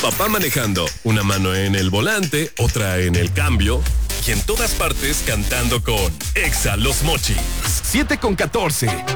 papá manejando, una mano en el volante, otra en el cambio, y en todas partes cantando con Exa Los Mochis. 7:14.